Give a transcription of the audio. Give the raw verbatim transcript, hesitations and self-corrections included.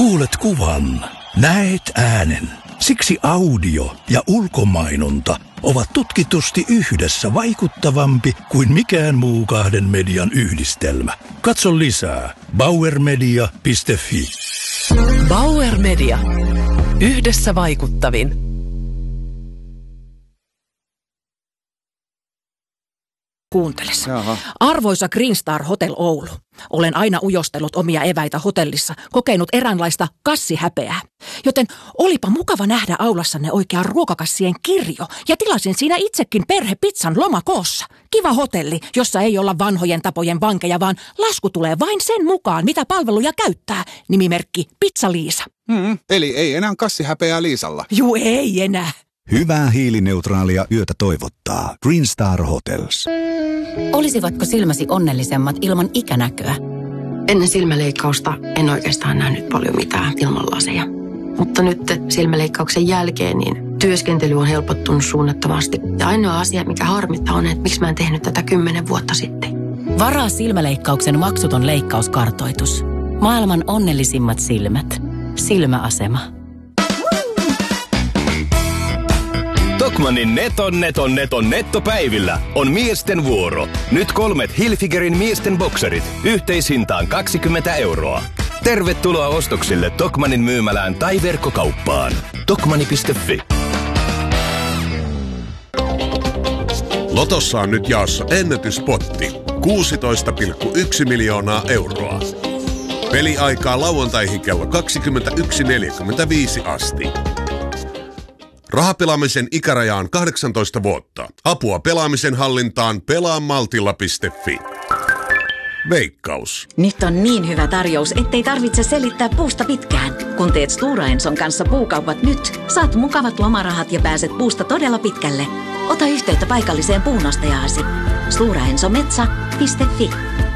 Kuulet kuvan, näet äänen. Siksi audio ja ulkomainonta ovat tutkitusti yhdessä vaikuttavampi kuin mikään muu kahden median yhdistelmä. Katso lisää bauer media piste fi. Bauer Media. Yhdessä vaikuttavin. Kuunteles. Jaha. Arvoisa Green Star Hotel Oulu. Olen aina ujostellut omia eväitä hotellissa, kokenut eräänlaista kassihäpeää. Joten olipa mukava nähdä aulassanne oikea ruokakassien kirjo ja tilasin siinä itsekin perhepizzan lomakoossa. Kiva hotelli, jossa ei olla vanhojen tapojen vankeja, vaan lasku tulee vain sen mukaan, mitä palveluja käyttää. Nimimerkki Pizza Liisa. Hmm, eli ei enää kassihäpeää Liisalla. Juu, ei enää. Hyvää hiilineutraalia yötä toivottaa Green Star Hotels. Olisivatko silmäsi onnellisemmat ilman ikänäköä? Ennen silmäleikkausta en oikeastaan nähnyt paljon mitään ilman laseja. Mutta nyt silmäleikkauksen jälkeen niin työskentely on helpottunut suunnattomasti. Ja ainoa asia, mikä harmittaa, on, että miksi mä en tehnyt tätä kymmenen vuotta sitten. Varaa silmäleikkauksen maksuton leikkauskartoitus. Maailman onnellisimmat silmät. Silmäasema. Tokmannin neton neton neton nettopäivillä on miesten vuoro. Nyt kolmet Hilfigerin miesten bokserit yhteishintaan kaksikymmentä euroa. Tervetuloa ostoksille Tokmannin myymälään tai verkkokauppaan. Tokmanni piste fi. Lotossa on nyt jaossa ennätyspotti. kuusitoista pilkku yksi miljoonaa euroa. Peliaikaa lauantaihin kello kaksikymmentäyksi neljäkymmentäviisi asti. Rahapelaamisen ikäraja on kahdeksantoista vuotta. Apua pelaamisen hallintaan pelaamaltilla piste fi. Veikkaus. Nyt on niin hyvä tarjous, ettei tarvitse selittää puusta pitkään. Kun teet Stora Enson kanssa puukaupat nyt, saat mukavat lomarahat ja pääset puusta todella pitkälle. Ota yhteyttä paikalliseen puunostajaasi. stora enso metsä piste fi.